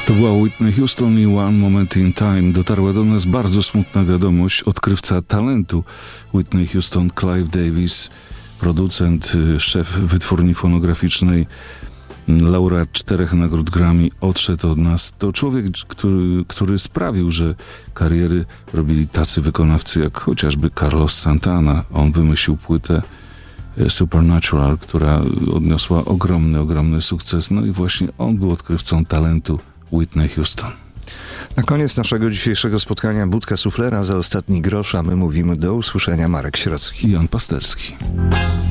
To była Whitney Houston i One Moment in Time. Dotarła do nas bardzo smutna wiadomość. Odkrywca talentu Whitney Houston, Clive Davis, producent, szef wytwórni fonograficznej, laureat 4 nagród Grammy, odszedł od nas. To człowiek, który sprawił, że kariery robili tacy wykonawcy jak chociażby Carlos Santana. On wymyślił płytę Supernatural, która odniosła ogromny sukces. No i właśnie on był odkrywcą talentu Whitney Houston. Na koniec naszego dzisiejszego spotkania budka suflera za ostatni grosz, a my mówimy do usłyszenia. Marek Środzki I Jan Pasterski.